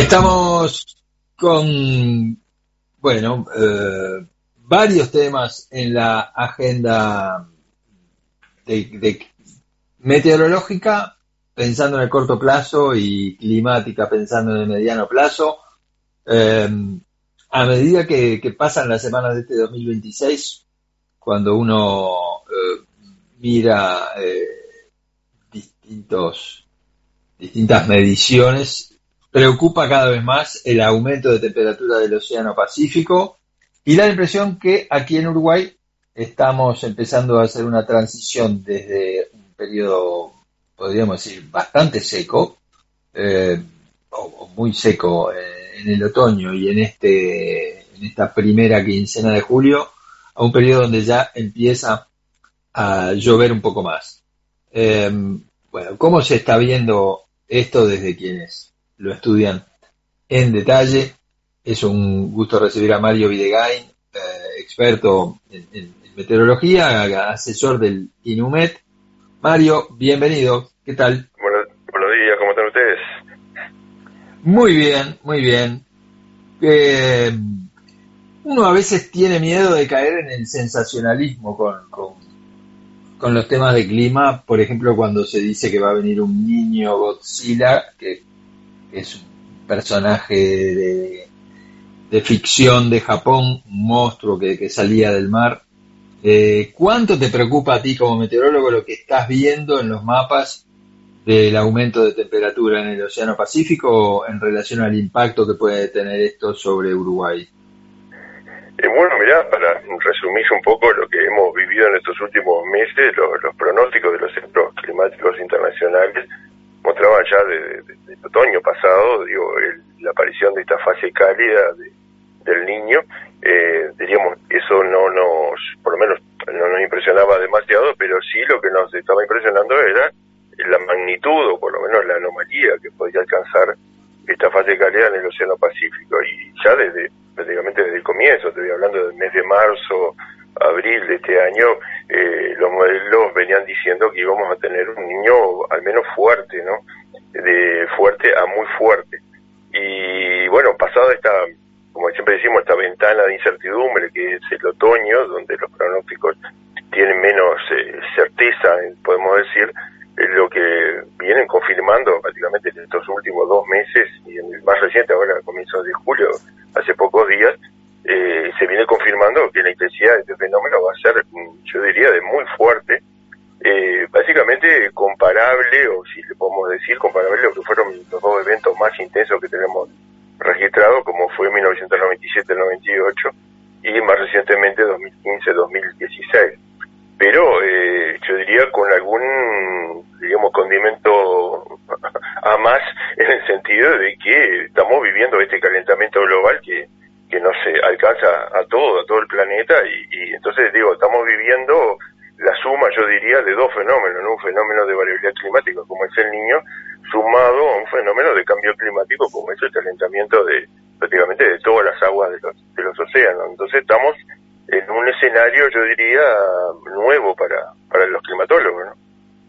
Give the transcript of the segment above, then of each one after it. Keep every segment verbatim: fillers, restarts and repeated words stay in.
Estamos con, bueno, eh, varios temas en la agenda de, de meteorológica, pensando en el corto plazo, y climática, pensando en el mediano plazo. Eh, a medida que, que pasan las semanas de este dos mil veintiséis, cuando uno eh, mira eh, distintos, distintas mediciones, preocupa cada vez más el aumento de temperatura del Océano Pacífico y da la impresión que aquí en Uruguay estamos empezando a hacer una transición desde un periodo, podríamos decir, bastante seco, eh, o, o muy seco eh, en el otoño y en este en esta primera quincena de julio, a un periodo donde ya empieza a llover un poco más. Eh, bueno, ¿cómo se está viendo esto desde quienes lo estudian en detalle? Es un gusto recibir a Mario Videgain, eh, experto en, en, en meteorología, asesor del INUMET. Mario, bienvenido. ¿Qué tal? Bueno, buenos días, ¿cómo están ustedes? Muy bien, muy bien. Eh, uno a veces tiene miedo de caer en el sensacionalismo con, con, con los temas de clima. Por ejemplo, cuando se dice que va a venir un niño Godzilla, que es un personaje de, de ficción de Japón, un monstruo que, que salía del mar. Eh, ¿Cuánto te preocupa a ti como meteorólogo lo que estás viendo en los mapas del aumento de temperatura en el Océano Pacífico en relación al impacto que puede tener esto sobre Uruguay? Eh, bueno, mirá, para resumir un poco lo que hemos vivido en estos últimos meses, los, los pronósticos de los centros climáticos internacionales mostraban ya desde de, de, de otoño pasado, digo, el, la aparición de esta fase cálida de, del Niño. Eh, diríamos, eso no nos, por lo menos no nos impresionaba demasiado, pero sí lo que nos estaba impresionando era la magnitud, o por lo menos la anomalía que podía alcanzar esta fase cálida en el Océano Pacífico. Y ya desde, prácticamente desde el comienzo, estoy hablando del mes de marzo, abril de este año, eh, los modelos venían diciendo que íbamos a tener un niño al menos fuerte, ¿no? De fuerte a muy fuerte. Y bueno, pasado esta, como siempre decimos, esta ventana de incertidumbre que es el otoño, donde los pronósticos tienen menos eh, certeza, podemos decir, es lo que vienen confirmando prácticamente en estos últimos dos meses y en el más reciente, ahora a comienzos de julio, hace pocos días, eh, se viene confirmando que la intensidad de este fenómeno va a ser, yo diría, de muy fuerte, eh, básicamente comparable, o si le podemos decir, comparable a lo que fueron los dos eventos más intensos que tenemos registrados, como fue mil novecientos noventa y siete noventa y ocho y más recientemente dos mil quince dos mil dieciséis. Pero eh, yo diría con algún, digamos, condimento a más, en el sentido de que estamos viviendo este calentamiento global que, que nos alcanza a todo, a todo el planeta, y, y entonces digo, estamos viviendo la suma, yo diría, de dos fenómenos, ¿no? Un fenómeno de variabilidad climática como es el Niño, sumado a un fenómeno de cambio climático como es el calentamiento de prácticamente de todas las aguas de los, de los océanos. Entonces estamos en un escenario, yo diría, nuevo para, para los climatólogos, ¿no?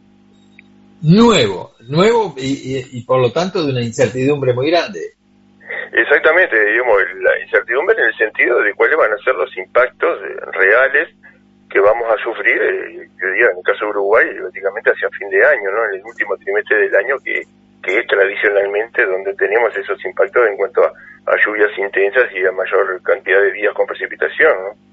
Nuevo, nuevo y, y, y por lo tanto de una incertidumbre muy grande. Exactamente, digamos, la incertidumbre en el sentido de cuáles van a ser los impactos eh, reales que vamos a sufrir, eh, yo diría, en el caso de Uruguay, prácticamente hacia fin de año, ¿no? En el último trimestre del año, que, que es tradicionalmente donde tenemos esos impactos en cuanto a, a lluvias intensas y a mayor cantidad de días con precipitación, ¿no?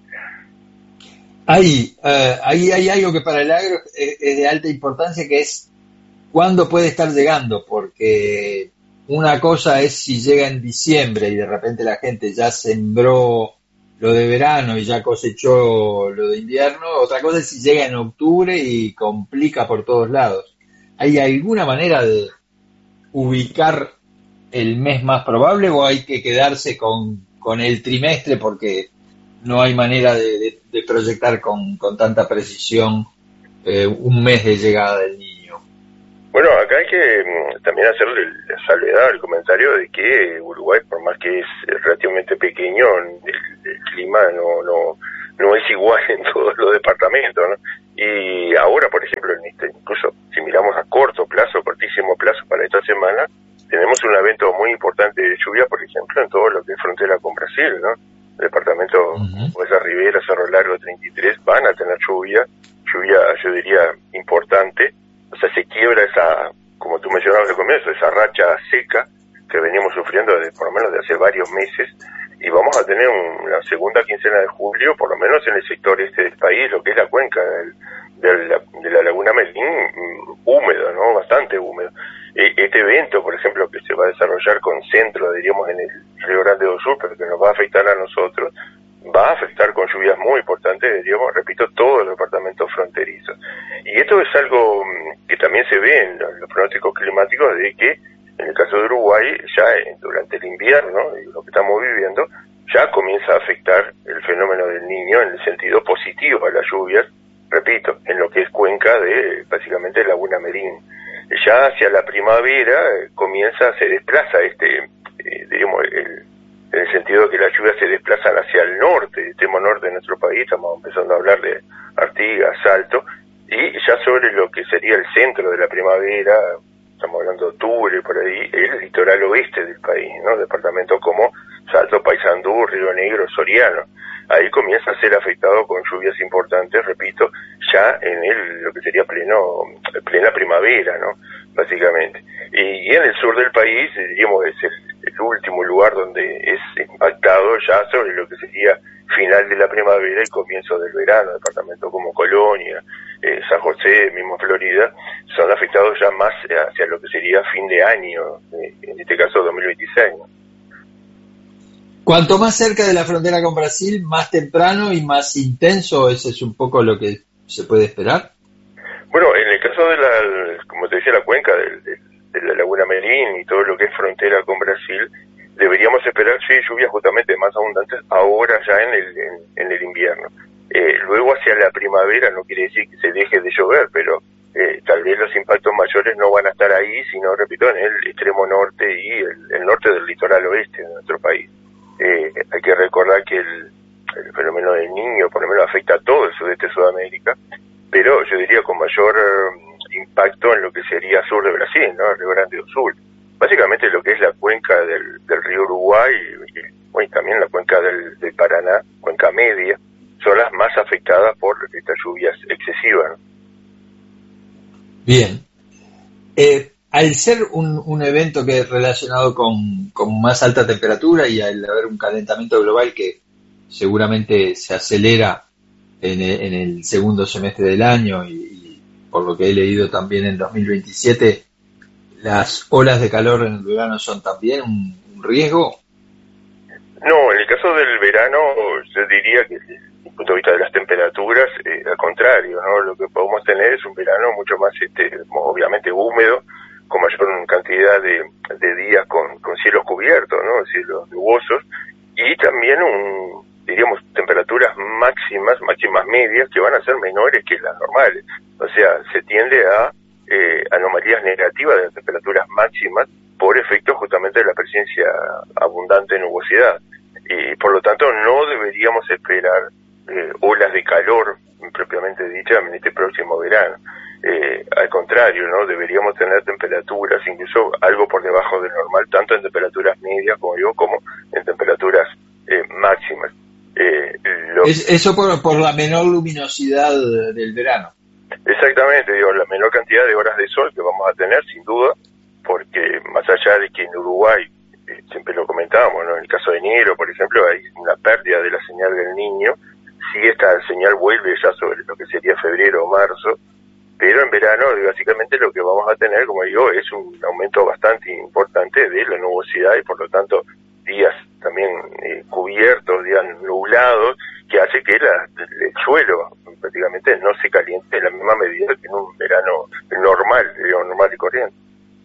Ahí, uh, ahí hay algo que para el agro es, es de alta importancia, que es cuándo puede estar llegando, porque una cosa es si llega en diciembre y de repente la gente ya sembró lo de verano y ya cosechó lo de invierno, otra cosa es si llega en octubre y complica por todos lados. ¿Hay alguna manera de ubicar el mes más probable o hay que quedarse con, con el trimestre porque no hay manera de, de, de proyectar con, con tanta precisión eh, un mes de llegada del niño? Bueno, acá hay que también hacerle la salvedad al comentario de que Uruguay, por más que es relativamente pequeño, el, el clima no, no no es igual en todos los departamentos, ¿no? Y ahora, por ejemplo, incluso si miramos a corto plazo, cortísimo plazo para esta semana, tenemos un evento muy importante de lluvia, por ejemplo, en todo lo que es frontera con Brasil, ¿no? El departamento, uh-huh. como esa Ribera, Cerro Largo, treinta y tres, van a tener lluvia, lluvia, yo diría, importante. O sea, se quiebra esa, como tú mencionabas al comienzo, esa racha seca que venimos sufriendo desde, por lo menos de hace varios meses, y vamos a tener una segunda quincena de julio, por lo menos en el sector este del país, lo que es la cuenca del, de, la, de la laguna Melín, húmedo, ¿no? Bastante húmedo. Este evento, por ejemplo, que se va a desarrollar con centro, diríamos, en el Río Grande do Sul, pero que nos va a afectar a nosotros, va a afectar con lluvias muy importantes, diríamos, repito, todos los departamentos fronterizos. Y esto es algo que también se ve en los pronósticos climáticos, de que en el caso de Uruguay, ya durante el invierno, lo que estamos viviendo, ya comienza a afectar el fenómeno del Niño en el sentido positivo a las lluvias, repito, en lo que es cuenca de, básicamente, Laguna Merín. Ya hacia la primavera eh, comienza, se desplaza este, eh, diríamos, el, en el sentido de que las lluvias se desplazan hacia el norte, el extremo norte de nuestro país, estamos empezando a hablar de Artigas, Salto, y ya sobre lo que sería el centro de la primavera, estamos hablando de octubre, por ahí, el litoral oeste del país, ¿no? Departamentos como Salto, Paysandú, Río Negro, Soriano. Ahí comienza a ser afectado con lluvias importantes, repito, ya en el, lo que sería pleno, plena primavera, ¿no? Básicamente. Y, y en el sur del país, diríamos, es el, el último lugar donde es impactado ya sobre lo que sería final de la primavera y comienzo del verano. Departamentos como Colonia, eh, San José, mismo Florida, son afectados ya más hacia lo que sería fin de año, eh, en este caso dos mil veintiséis, ¿no? Cuanto más cerca de la frontera con Brasil, más temprano y más intenso, ¿ese es un poco lo que se puede esperar? Bueno, en el caso de la, como te decía, la cuenca de, de, de la Laguna Merín y todo lo que es frontera con Brasil, deberíamos esperar, sí, lluvias justamente más abundantes ahora ya en el, en, en el invierno. Eh, luego hacia la primavera, no quiere decir que se deje de llover, pero eh, tal vez los impactos mayores no van a estar ahí, sino, repito, en el extremo norte y el, el norte del litoral oeste de nuestro país. Eh, hay que recordar que el, el fenómeno del Niño, por lo menos, afecta a todo el sudeste de Sudamérica, pero yo diría con mayor eh, impacto en lo que sería sur de Brasil, ¿no? El Río Grande do Sul. Básicamente lo que es la cuenca del, del río Uruguay y, bueno, y también la cuenca del, del Paraná, cuenca media, son las más afectadas por estas lluvias excesivas, ¿no? Bien. Eh, al ser un, un evento que es relacionado con, con más alta temperatura y al haber un calentamiento global que seguramente se acelera en el, en el segundo semestre del año y, y por lo que he leído también en dos mil veintisiete, las olas de calor en el verano son también un, un riesgo. No, en el caso del verano yo diría que desde el punto de vista de las temperaturas, eh, al contrario, ¿no? Lo que podemos tener es un verano mucho más, este, obviamente húmedo, con mayor cantidad de, de días con, con cielos cubiertos, ¿no? Cielos nubosos, y también un, diríamos, temperaturas máximas, máximas medias, que van a ser menores que las normales. O sea, se tiende a eh, anomalías negativas de las temperaturas máximas por efecto justamente de la presencia abundante de nubosidad. Y por lo tanto no deberíamos esperar eh, olas de calor propiamente dicha en este próximo verano. Eh, al contrario, ¿no? Deberíamos tener temperaturas incluso algo por debajo del normal, tanto en temperaturas medias, como digo, como en temperaturas eh, máximas. Eh, lo... es, eso por, por la menor luminosidad del verano. Exactamente, digo, la menor cantidad de horas de sol que vamos a tener, sin duda, porque más allá de que en Uruguay, eh, siempre lo comentábamos, ¿no? En el caso de enero, por ejemplo, hay una pérdida de la señal del Niño, si esta señal vuelve ya sobre lo que sería febrero o marzo, pero en verano básicamente lo que vamos a tener, como digo, es un aumento bastante importante de la nubosidad y por lo tanto días también eh, cubiertos, días nublados, que hace que la, el suelo prácticamente no se caliente en la misma medida que en un verano normal, digamos, normal y corriente.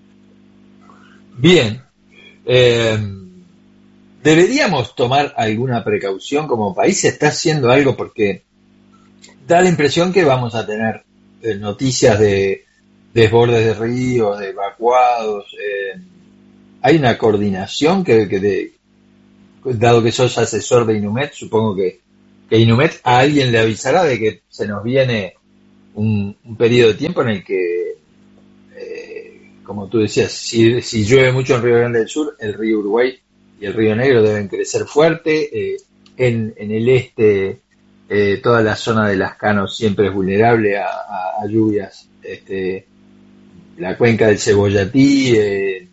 Bien. Eh, ¿Deberíamos tomar alguna precaución como país? ¿Se está haciendo algo? Porque da la impresión que vamos a tener eh, noticias de desbordes de ríos, de evacuados. Eh, ¿Hay una coordinación que, que de, dado que sos asesor de Inumet, supongo que, que Inumet a alguien le avisará de que se nos viene un, un periodo de tiempo en el que como tú decías, si, si llueve mucho en Río Grande del Sur, el río Uruguay y el río Negro deben crecer fuerte. Eh, en, en el este, eh, toda la zona de Lascano siempre es vulnerable a, a, a lluvias. Este, la cuenca del Cebollatí eh,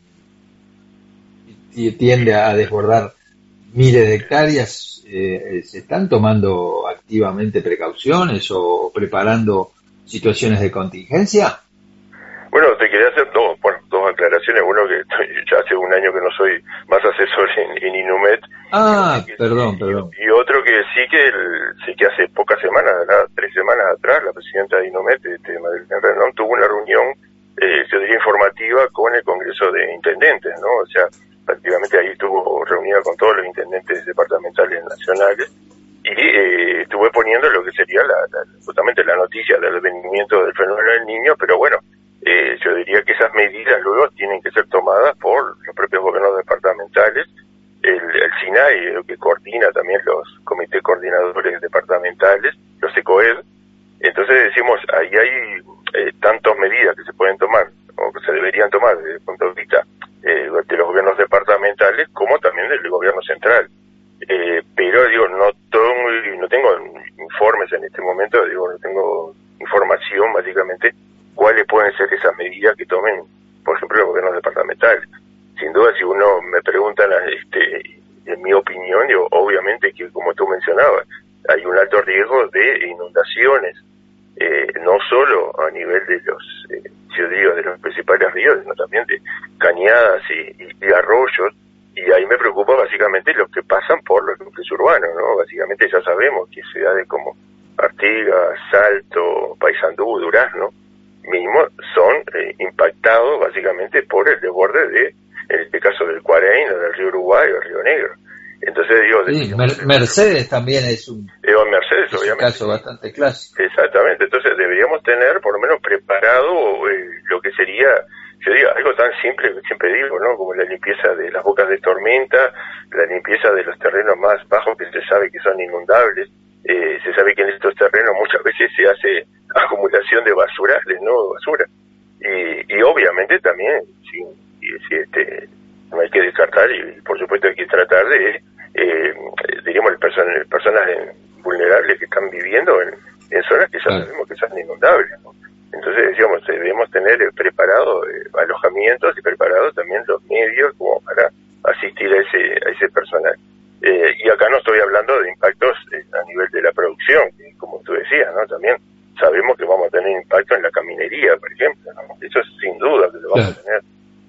tiende a desbordar miles de hectáreas. Eh, ¿Se están tomando activamente precauciones o preparando situaciones de contingencia? Bueno, te quería hacer dos, bueno, dos aclaraciones. Uno, que estoy, ya hace un año que no soy más asesor en, en Inumet. Ah, y, perdón, y, perdón. Y otro que sí que el, sí que hace pocas semanas, ¿verdad? tres semanas atrás, la presidenta de Inumet, este, Madeleine Rendón, tuvo una reunión, eh, yo diría informativa, con el Congreso de Intendentes, ¿no? O sea, prácticamente ahí estuvo reunida con todos los intendentes departamentales nacionales y eh, estuve poniendo lo que sería la, la, justamente la noticia del advenimiento del fenómeno del Niño, pero bueno, Eh, yo diría que esas medidas luego tienen que ser tomadas por los propios gobiernos departamentales, el, el SINAI, que coordina también los comités coordinadores departamentales, los ECOED. Entonces decimos, ahí hay eh, tantas medidas que se pueden tomar, o que se deberían tomar desde el punto de vista eh, de los gobiernos departamentales, como también del gobierno central. Eh, pero digo, no tengo, no tengo informes en este momento, digo, no tengo información básicamente cuáles pueden ser esas medidas que tomen, por ejemplo, los gobiernos departamentales. Sin duda, si uno me pregunta, este, en mi opinión, digo, obviamente que, como tú mencionabas, hay un alto riesgo de inundaciones, eh, no solo a nivel de los, eh, yo digo, de los principales ríos, sino también de cañadas y, y, y arroyos, y ahí me preocupa básicamente los que pasan por los núcleos urbanos, ¿no? Básicamente ya sabemos que ciudades como Artigas, Salto, Paysandú, Durazno, mismo son eh, impactados básicamente por el desborde de, en este caso del Cuarein, o del río Uruguay o del río Negro. Entonces digo... Sí, Mer- Mercedes también es un, digo, Mercedes, es un caso bastante clásico. Exactamente, entonces deberíamos tener por lo menos preparado eh, lo que sería, yo digo, algo tan simple que siempre digo, ¿no? Como la limpieza de las bocas de tormenta, la limpieza de los terrenos más bajos que se sabe que son inundables. Eh, se sabe que en estos terrenos muchas veces se hace acumulación de basurales, ¿no? Basura. Y, y obviamente también, si, si este, no hay que descartar y por supuesto hay que tratar de, eh, diríamos, person- personas vulnerables que están viviendo en, en zonas que ya claro. sabemos que son inundables, ¿no? Entonces, decíamos, debemos tener preparados eh, alojamientos y preparados también los medios como para asistir a ese, a ese personal. Eh, y acá no estoy hablando de impactos eh, a nivel de la producción, que como tú decías, ¿no? También sabemos que vamos a tener impacto en la caminería, por ejemplo, ¿no? Eso es sin duda que lo vamos claro. a tener.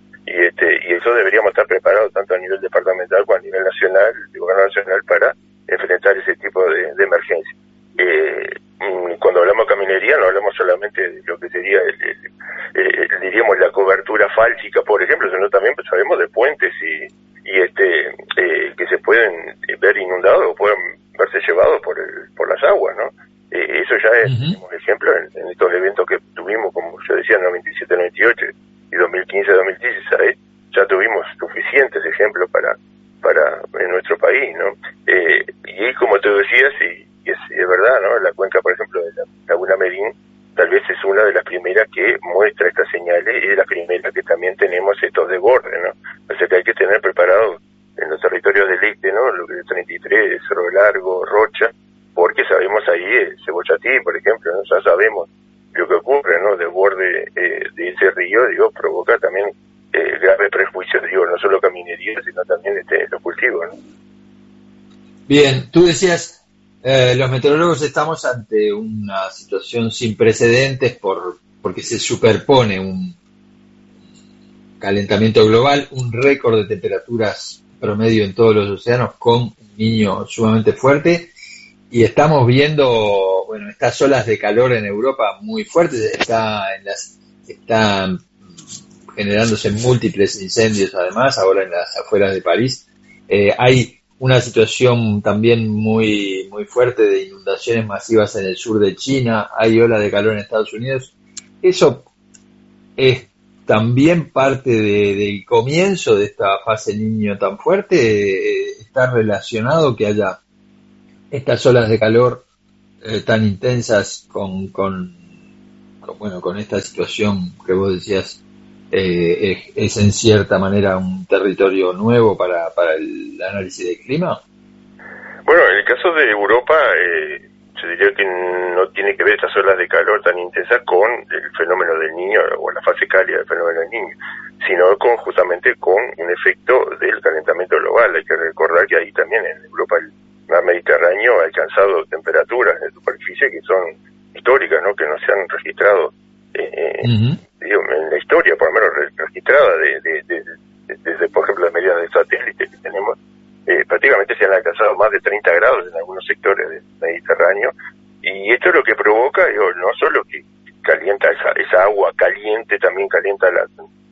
Y este y eso deberíamos estar preparados tanto a nivel departamental como a nivel nacional, de gobierno nacional, para enfrentar ese tipo de, de emergencia. Eh, cuando hablamos de caminería no hablamos solamente de lo que sería, el, el, el, diríamos, la cobertura fálsica, por ejemplo, sino también pues, sabemos de puentes y y este eh, que se pueden ver inundados o pueden verse llevados por el, por las aguas, ¿no? Eh, eso ya es uh-huh. un ejemplo en, en estos eventos que tuvimos, como yo decía, en noventa y siete noventa y ocho y dos mil quince dos mil dieciséis, ya tuvimos suficientes ejemplos para para en nuestro país, ¿no? Eh, y como tú decías, y, y es, es verdad, ¿no? La cuenca, por ejemplo, de la Laguna Merín, tal vez es una de las primeras que muestra estas señales y de las primeras que también tenemos estos desbordes, ¿no? O sea que hay que tener preparado en los territorios del este, ¿no? Lo que es treinta y tres, Cerro Largo, Rocha, porque sabemos ahí, eh, Cebollatí, por ejemplo, ¿no? Ya sabemos lo que ocurre, ¿no? Desborde eh, de ese río, digo, provoca también eh, graves prejuicios, digo, no solo caminería, sino también este, los cultivos, ¿no? Bien, tú decías... Eh, los meteorólogos estamos ante una situación sin precedentes por porque se superpone un calentamiento global, un récord de temperaturas promedio en todos los océanos con un niño sumamente fuerte y estamos viendo, bueno, estas olas de calor en Europa muy fuertes, está en las están generándose múltiples incendios además, ahora en las afueras de París. Eh, hay una situación también muy muy fuerte de inundaciones masivas en el sur de China, hay ola de calor en Estados Unidos. Eso es también parte de, del comienzo de esta fase niño tan fuerte. Eh, está relacionado que haya estas olas de calor eh, tan intensas con, con, con bueno con esta situación que vos decías eh, es, es en cierta manera un territorio nuevo para, para el análisis del clima? Bueno, en el caso de Europa, eh, yo diría que no tiene que ver estas olas de calor tan intensas con el fenómeno del Niño o la fase cálida del fenómeno del Niño, sino con justamente con un efecto del calentamiento global. Hay que recordar que ahí también en Europa el mar Mediterráneo ha alcanzado temperaturas en superficie que son históricas, ¿no? Que no se han registrado eh, uh-huh. digo, en la historia, por lo menos registrada de, de, de, de, desde, por ejemplo, las medidas de satélite que tenemos. Eh, prácticamente se han alcanzado más de treinta grados en algunos sectores del Mediterráneo, y esto es lo que provoca, digo, no solo que calienta esa, esa agua caliente, también calienta la,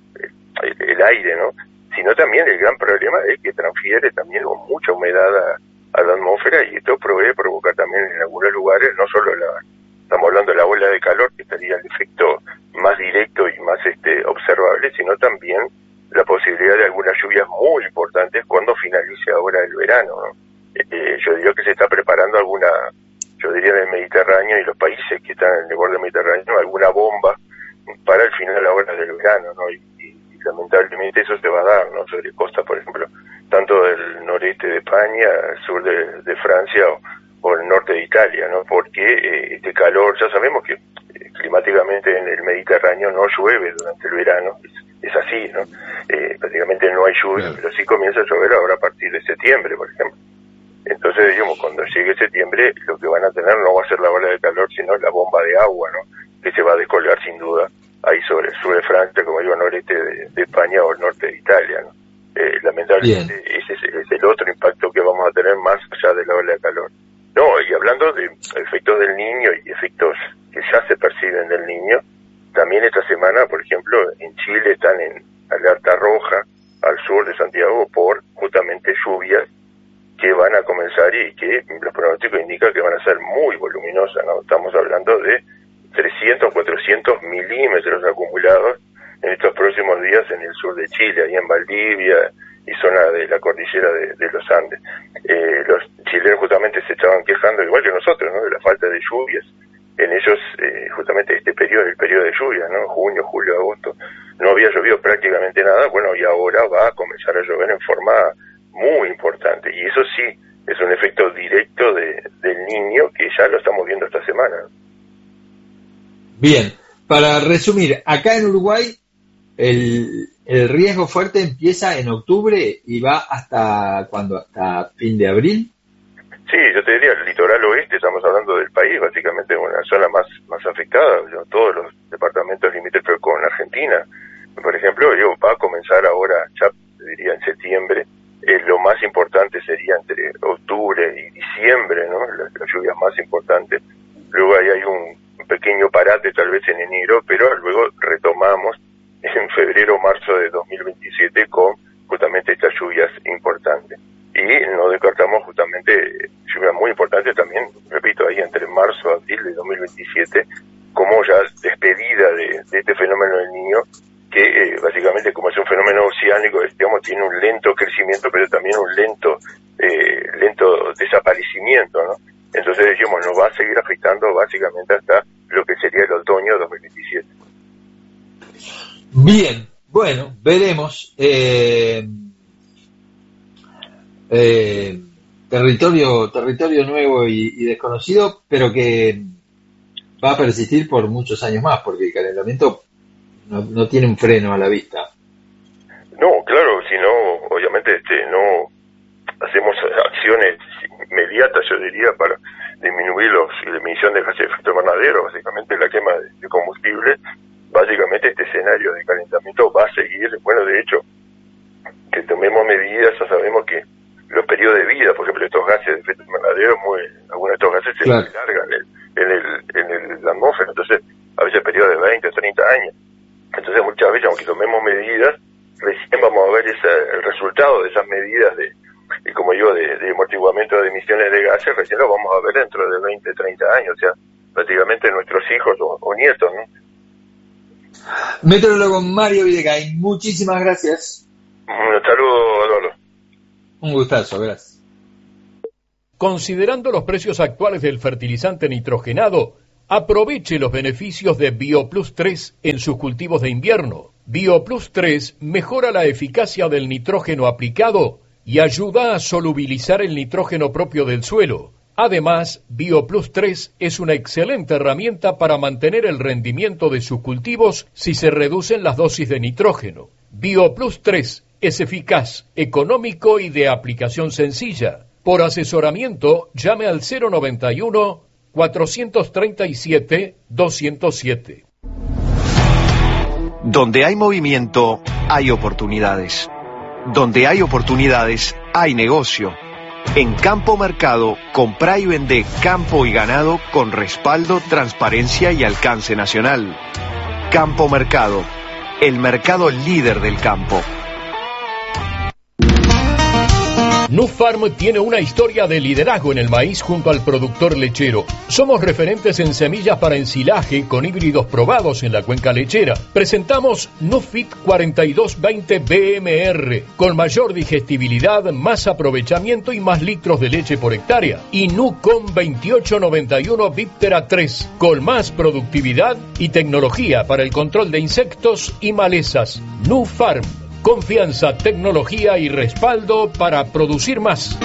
el, el aire, ¿no? Sino también el gran problema es que transfiere también con mucha humedad a, a la atmósfera, y esto provee, provoca también en algunos lugares, no solo la, estamos hablando de la ola de calor, que estaría el efecto más directo y más este observable, sino también la posibilidad de algunas lluvias muy importantes cuando finalice ahora el verano, ¿no? Eh, yo diría que se está preparando alguna, yo diría en el Mediterráneo y los países que están en el borde Mediterráneo, alguna bomba para el final ahora del verano, ¿no? Y, y, y lamentablemente eso se va a dar, ¿no? Sobre costa, por ejemplo, tanto del noreste de España, al sur de, de Francia o, o el norte de Italia, ¿no? Porque eh, este calor, ya sabemos que eh, climáticamente en el Mediterráneo no llueve durante el verano, es, es así, ¿no? Eh, prácticamente no hay lluvia, claro. Pero sí comienza a llover ahora a partir de septiembre, por ejemplo. Entonces, digamos, cuando llegue septiembre, lo que van a tener no va a ser la ola de calor, sino la bomba de agua, ¿no? Que se va a descolgar sin duda ahí sobre el sur de Francia, como digo, noreste de, de España o el norte de Italia, ¿no? Eh, lamentablemente, Bien. ese es, es el otro impacto que vamos a tener más allá de la ola de calor. No, y hablando de efectos del Niño y efectos que ya se perciben del Niño, también esta semana, por ejemplo, en Chile están en alerta roja al sur de Santiago por justamente lluvias que van a comenzar y que los pronósticos indican que van a ser muy voluminosas, ¿no? Estamos hablando de trescientos, cuatrocientos milímetros acumulados en estos próximos días en el sur de Chile, ahí en Valdivia y zona de la cordillera de, de los Andes. Eh, los chilenos justamente se estaban quejando, igual que nosotros, ¿no? De la falta de lluvias. En ellos, eh, justamente este periodo, el periodo de lluvia, ¿no? Junio, julio, agosto, no había llovido prácticamente nada, bueno, y ahora va a comenzar a llover en forma muy importante, y eso sí, es un efecto directo de, del Niño que ya lo estamos viendo esta semana. Bien, para resumir, acá en Uruguay el, el riesgo fuerte empieza en octubre y va hasta, ¿cuándo? ¿Hasta fin de abril? Sí, yo te diría, el litoral oeste, estamos hablando del país, básicamente una zona más más afectada, ¿no? Todos los departamentos limítrofes con Argentina, por ejemplo, yo, va a comenzar ahora, ya te diría en septiembre, eh, lo más importante sería entre octubre y diciembre, ¿no? Las, las lluvias más importantes. Luego ahí hay un pequeño parate tal vez en enero, pero luego retomamos en febrero o marzo de dos mil veintisiete con justamente estas lluvias importantes. Y no descartamos justamente lluvias muy importantes también, repito, ahí entre marzo y abril de dos mil veintisiete, como ya despedida de, de este fenómeno del Niño, que eh, básicamente como es un fenómeno oceánico, digamos, tiene un lento crecimiento, pero también un lento eh, lento desaparecimiento, ¿no? Entonces, digamos, nos va a seguir afectando básicamente hasta lo que sería el otoño de dos mil veintisiete. Bien, bueno, veremos. Eh... Eh, territorio territorio nuevo y, y desconocido, pero que va a persistir por muchos años más, porque el calentamiento no, no tiene un freno a la vista. No, claro, si no, obviamente este, no hacemos acciones inmediatas, yo diría, para disminuir los, la emisión de gases de efecto invernadero, básicamente la quema de, de combustible. Básicamente este escenario de calentamiento va a seguir. Bueno, de hecho, que tomemos medidas, ya sabemos que los periodos de vida, por ejemplo, estos gases de efecto invernadero, muy, algunos de estos gases se claro. largan en, el, en, el, en el, la atmósfera, entonces a veces periodos de veinte, treinta años. Entonces muchas veces, aunque tomemos medidas, recién vamos a ver esa, el resultado de esas medidas de, de como digo, de, de amortiguamiento de emisiones de gases, recién lo vamos a ver dentro de veinte, treinta años, o sea, prácticamente nuestros hijos o, o nietos, ¿no? Meteorólogo Mario Videgain, muchísimas gracias. Un saludo, Eduardo. Un gustazo, gracias. Considerando los precios actuales del fertilizante nitrogenado, aproveche los beneficios de BioPlus tres en sus cultivos de invierno. BioPlus tres mejora la eficacia del nitrógeno aplicado y ayuda a solubilizar el nitrógeno propio del suelo. Además, BioPlus tres es una excelente herramienta para mantener el rendimiento de sus cultivos si se reducen las dosis de nitrógeno. BioPlus tres es eficaz, económico y de aplicación sencilla. Por asesoramiento, llame al cero noventa y uno, cuatrocientos treinta y siete, doscientos siete. Donde hay movimiento, hay oportunidades. Donde hay oportunidades, hay negocio. En Campo Mercado, comprá y vendé campo y ganado con respaldo, transparencia y alcance nacional. Campo Mercado, el mercado líder del campo. Nufarm tiene una historia de liderazgo en el maíz junto al productor lechero. Somos referentes en semillas para ensilaje con híbridos probados en la cuenca lechera. Presentamos Nufit cuarenta y dos veinte B M R con mayor digestibilidad, más aprovechamiento y más litros de leche por hectárea. Y Nucom veintiocho noventa y uno Viptera tres con más productividad y tecnología para el control de insectos y malezas. Nufarm. Confianza, tecnología y respaldo para producir más.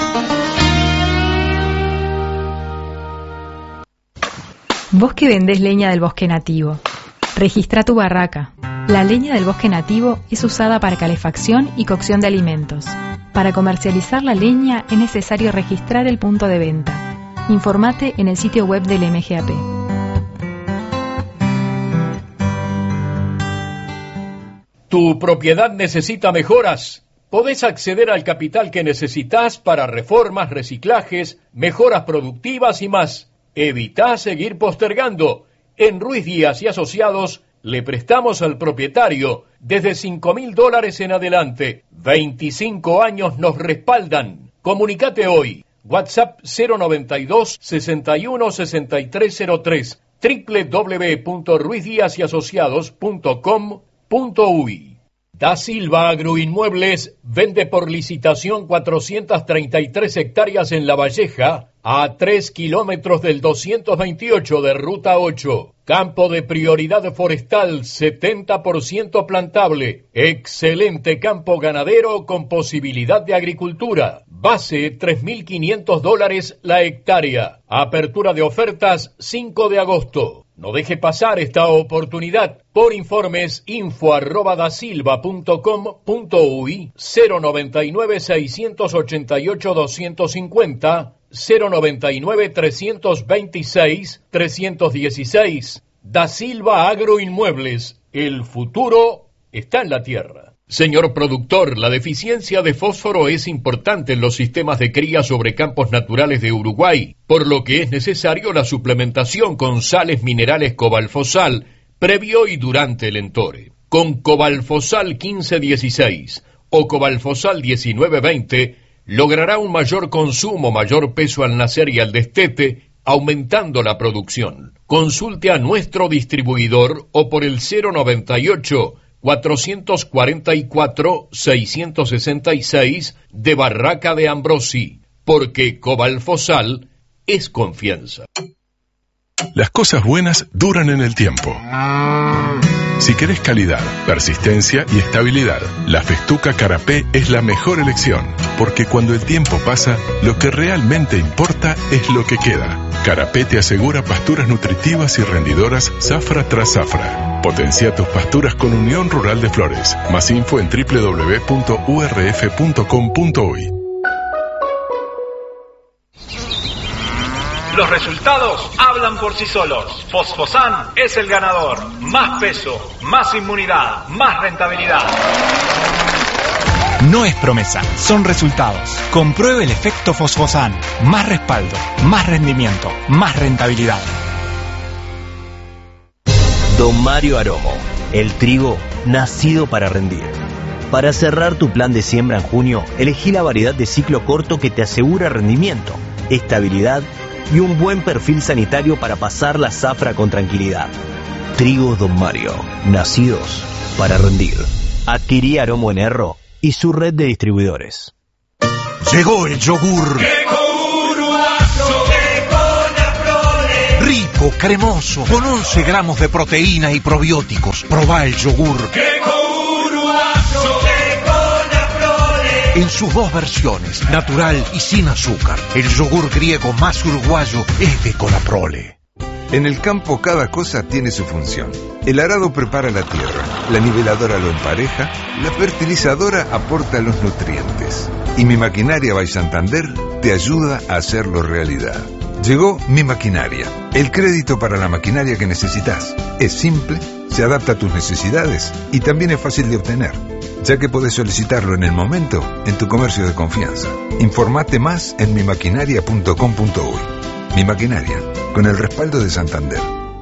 Vos que vendés leña del bosque nativo, registra tu barraca. La leña del bosque nativo es usada para calefacción y cocción de alimentos. Para comercializar la leña es necesario registrar el punto de venta. Informate en el sitio web del M G A P. ¿Tu propiedad necesita mejoras? Podés acceder al capital que necesitas para reformas, reciclajes, mejoras productivas y más. Evitá seguir postergando. En Ruiz Díaz y Asociados le prestamos al propietario desde cinco mil dólares en adelante. veinticinco años nos respaldan. Comunicate hoy. WhatsApp cero noventa y dos, sesenta y uno, sesenta y tres cero tres, doble u doble u doble u punto ruiz díaz y asociados punto com punto uy. Da Silva Agroinmuebles vende por licitación cuatrocientas treinta y tres hectáreas en La Valleja a tres kilómetros del doscientos veintiocho de Ruta ocho. Campo de prioridad forestal, setenta por ciento plantable. Excelente campo ganadero con posibilidad de agricultura. Base tres mil quinientos dólares la hectárea. Apertura de ofertas cinco de agosto. No deje pasar esta oportunidad. Por informes, info arroba dasilva punto com punto uy, cero noventa y nueve, seiscientos ochenta y ocho, doscientos cincuenta, cero noventa y nueve, trescientos veintiséis, trescientos dieciséis. Da Silva Agroinmuebles. El futuro está en la tierra. Señor productor, la deficiencia de fósforo es importante en los sistemas de cría sobre campos naturales de Uruguay, por lo que es necesario la suplementación con sales minerales Cobalfosal previo y durante el entore. Con Cobalfosal quince dieciséis o Cobalfosal diecinueve veinte logrará un mayor consumo, mayor peso al nacer y al destete, aumentando la producción. Consulte a nuestro distribuidor o por el cero noventa y ocho, cuatrocientos cuarenta y cuatro, seiscientos sesenta y seis de Barraca de Ambrosi, porque Cobalfosal es confianza. Las cosas buenas duran en el tiempo. Si querés calidad, persistencia y estabilidad, la Festuca Carapé es la mejor elección, porque cuando el tiempo pasa, lo que realmente importa es lo que queda. Carapé te asegura pasturas nutritivas y rendidoras zafra tras zafra. Potencia tus pasturas con Unión Rural de Flores. Más info en doble u doble u doble u punto u r f punto com punto uy. Los resultados hablan por sí solos. Fosfosan es el ganador. Más peso, más inmunidad, más rentabilidad. No es promesa, son resultados. Compruebe el efecto Fosfosan. Más respaldo, más rendimiento, más rentabilidad. Don Mario Aromo, el trigo nacido para rendir. Para cerrar tu plan de siembra en junio, elegí la variedad de ciclo corto que te asegura rendimiento, estabilidad y un buen perfil sanitario para pasar la zafra con tranquilidad. Trigos Don Mario, nacidos para rendir. Adquirí Aromo en Erro y su red de distribuidores. Llegó el yogur. Llegó Uruguayo, llegó Naprole. Rico rico, cremoso, con once gramos de proteína y probióticos. Probá el yogur en sus dos versiones, natural y sin azúcar. El yogur griego más uruguayo es de Conaprole. En el campo cada cosa tiene su función. El arado prepara la tierra, la niveladora lo empareja, la fertilizadora aporta los nutrientes. Y Mi Maquinaria by Santander te ayuda a hacerlo realidad. Llegó Mi Maquinaria, el crédito para la maquinaria que necesitas. Es simple, se adapta a tus necesidades y también es fácil de obtener, ya que podés solicitarlo en el momento en tu comercio de confianza. Informate más en mi maquinaria punto com punto uy. Mi Maquinaria, con el respaldo de Santander.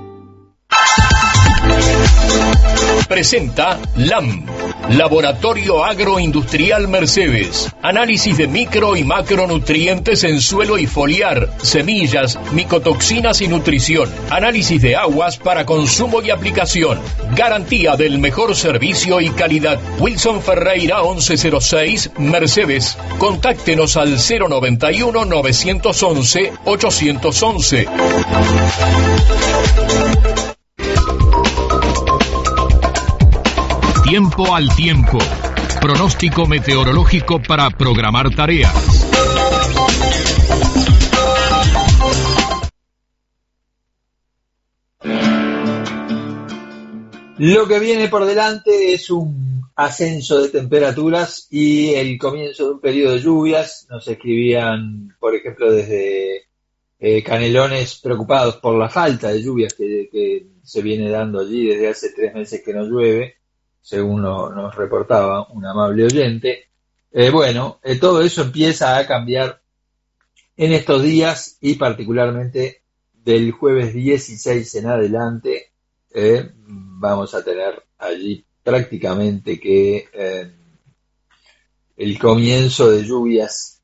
Presenta LAM, Laboratorio Agroindustrial Mercedes. Análisis de micro y macronutrientes en suelo y foliar, semillas, micotoxinas y nutrición. Análisis de aguas para consumo y aplicación. Garantía del mejor servicio y calidad. Wilson Ferreira once cero seis, Mercedes. Contáctenos al cero noventa y uno, novecientos once, ochocientos once. Tiempo al tiempo. Pronóstico meteorológico para programar tareas. Lo que viene por delante es un ascenso de temperaturas y el comienzo de un periodo de lluvias. Nos escribían, por ejemplo, desde eh, Canelones, preocupados por la falta de lluvias que, que se viene dando allí desde hace tres meses que no llueve, según lo, nos reportaba un amable oyente. Eh, bueno, eh, todo eso empieza a cambiar en estos días y particularmente del jueves dieciséis en adelante. Eh, vamos a tener allí prácticamente que eh, el comienzo de lluvias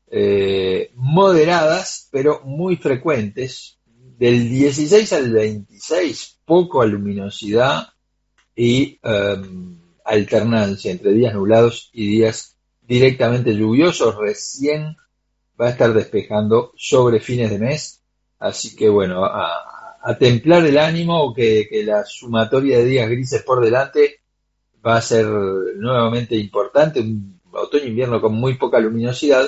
eh, moderadas, pero muy frecuentes. Del dieciséis al veintiséis, poco luminosidad y um, alternancia entre días nublados y días directamente lluviosos. Recién va a estar despejando sobre fines de mes, así que bueno, a, a templar el ánimo, que, que la sumatoria de días grises por delante va a ser nuevamente importante, un otoño-invierno con muy poca luminosidad,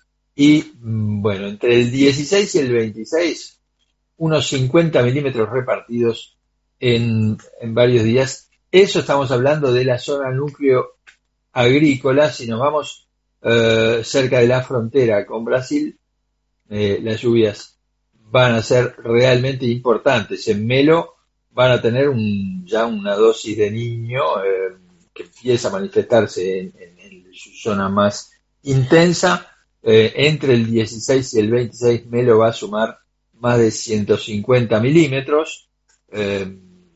y bueno, entre el dieciséis y el veintiséis, unos cincuenta milímetros repartidos en, en varios días. Eso estamos hablando de la zona núcleo agrícola. Si nos vamos eh, cerca de la frontera con Brasil, eh, las lluvias van a ser realmente importantes. En Melo van a tener un, ya una dosis de niño eh, que empieza a manifestarse en, en, en su zona más intensa. Eh, entre el dieciséis y el veintiséis, Melo va a sumar más de ciento cincuenta milímetros. Eh,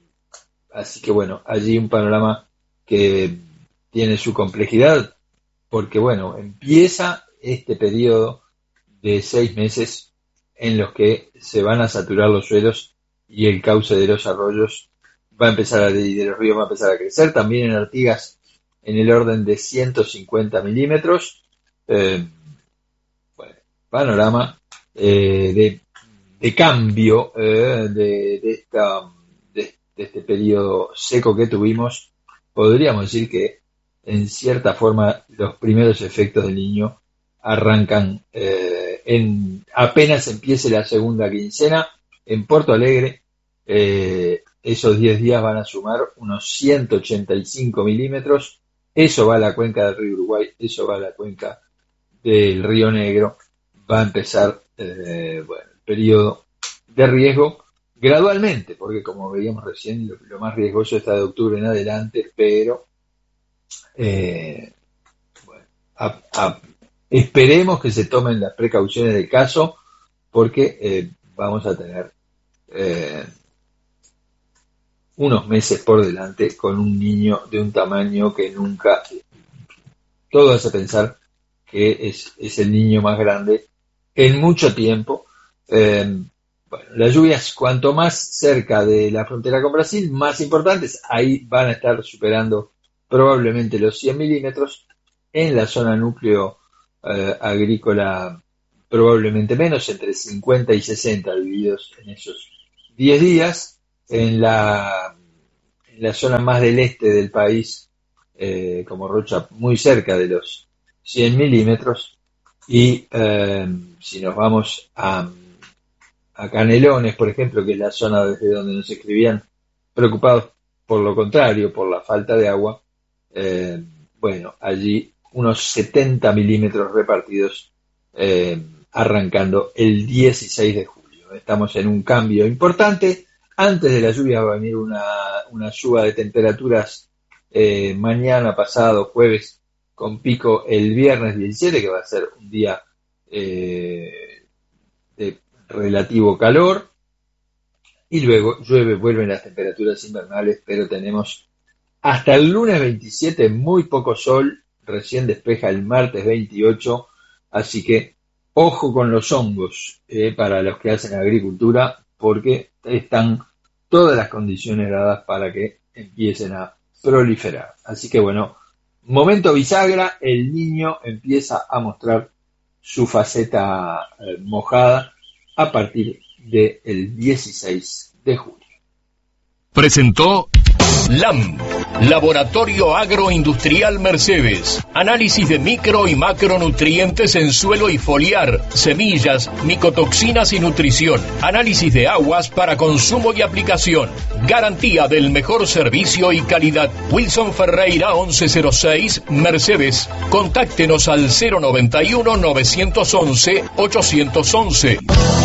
Así que bueno, allí un panorama que tiene su complejidad, porque bueno, empieza este periodo de seis meses en los que se van a saturar los suelos y el cauce de los arroyos va a empezar a, y de los ríos va a empezar a crecer. También en Artigas en el orden de ciento cincuenta milímetros. Eh, bueno, panorama eh, de, de cambio eh, de, de esta... de este periodo seco que tuvimos. Podríamos decir que en cierta forma los primeros efectos del Niño arrancan eh, en apenas empiece la segunda quincena. En Porto Alegre eh, esos diez días van a sumar unos ciento ochenta y cinco milímetros. Eso va a la cuenca del río Uruguay, eso va a la cuenca del río Negro. Va a empezar eh, bueno, el periodo de riesgo gradualmente, porque como veíamos recién, lo, lo más riesgoso está de octubre en adelante, pero eh, bueno, a, a, esperemos que se tomen las precauciones del caso, porque eh, vamos a tener eh, unos meses por delante con un niño de un tamaño que nunca, todo hace pensar que es, es el niño más grande en mucho tiempo. Eh, Bueno, las lluvias, cuanto más cerca de la frontera con Brasil, más importantes. Ahí van a estar superando probablemente los cien milímetros. En la zona núcleo eh, agrícola, probablemente menos, entre cincuenta y sesenta, divididos en esos diez días, en la, en la zona más del este del país, eh, como Rocha, muy cerca de los cien milímetros, y eh, si nos vamos a, a Canelones, por ejemplo, que es la zona desde donde nos escribían preocupados por lo contrario, por la falta de agua, eh, bueno, allí unos setenta milímetros repartidos, eh, arrancando el dieciséis de julio. Estamos en un cambio importante. Antes de la lluvia va a venir una, una suba de temperaturas eh, mañana, pasado, jueves, con pico el viernes diecisiete, que va a ser un día eh, de relativo calor. Y luego llueve, vuelven las temperaturas invernales, pero tenemos hasta el lunes veintisiete muy poco sol, recién despeja el martes veintiocho, así que ojo con los hongos eh, para los que hacen agricultura, porque están todas las condiciones dadas para que empiecen a proliferar. Así que bueno, momento bisagra, el Niño empieza a mostrar su faceta eh, mojada a partir del dieciséis de julio. Presentó LAM, Laboratorio Agroindustrial Mercedes. Análisis de micro y macronutrientes en suelo y foliar, semillas, micotoxinas y nutrición. Análisis de aguas para consumo y aplicación. Garantía del mejor servicio y calidad. Wilson Ferreira once cero seis, Mercedes. Contáctenos al cero noventa y uno, novecientos once, ochocientos once.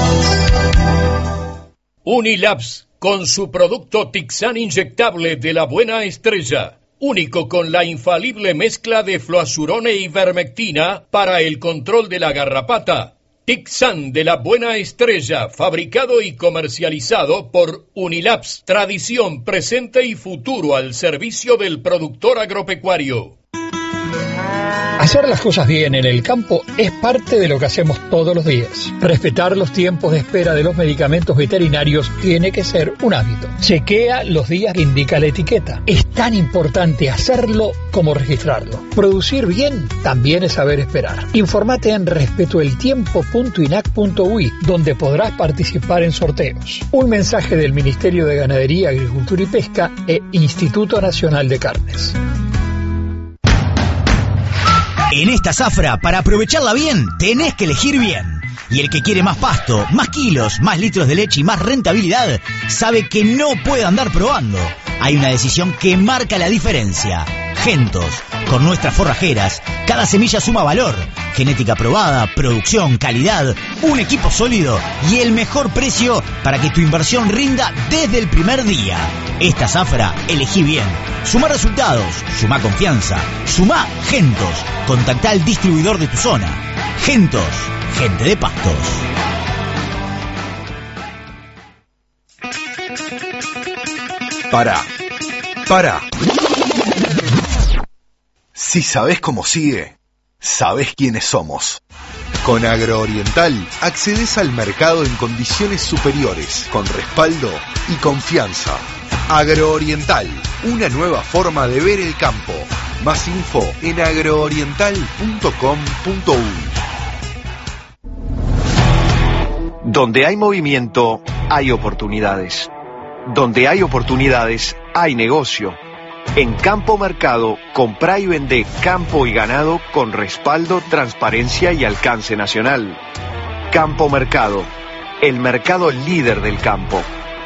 Unilabs, con su producto Tixan inyectable de la Buena Estrella, único con la infalible mezcla de fluazurone y ivermectina para el control de la garrapata. Tixan de la Buena Estrella, fabricado y comercializado por Unilabs, tradición, presente y futuro al servicio del productor agropecuario. Hacer las cosas bien en el campo es parte de lo que hacemos todos los días. Respetar los tiempos de espera de los medicamentos veterinarios tiene que ser un hábito. Chequea los días que indica la etiqueta. Es tan importante hacerlo como registrarlo. Producir bien también es saber esperar. Informate en respetoeltiempo punto inac punto uy, donde podrás participar en sorteos. Un mensaje del Ministerio de Ganadería, Agricultura y Pesca e Instituto Nacional de Carnes. En esta zafra, para aprovecharla bien, tenés que elegir bien. Y el que quiere más pasto, más kilos, más litros de leche y más rentabilidad, sabe que no puede andar probando. Hay una decisión que marca la diferencia. Gentos. Con nuestras forrajeras, cada semilla suma valor. Genética probada, producción, calidad, un equipo sólido y el mejor precio para que tu inversión rinda desde el primer día. Esta zafra, elegí bien. Suma resultados, suma confianza, suma Gentos. Contactá al distribuidor de tu zona. Gentos, gente de pastos. Pará, pará. Si sabés cómo sigue, sabés quiénes somos. Con Agrooriental accedes al mercado en condiciones superiores, con respaldo y confianza. Agrooriental, una nueva forma de ver el campo. Más info en agrooriental punto com punto uy. Donde hay movimiento, hay oportunidades. Donde hay oportunidades, hay negocio. En Campo Mercado, comprá y vendé campo y ganado con respaldo, transparencia y alcance nacional. Campo Mercado, el mercado líder del campo.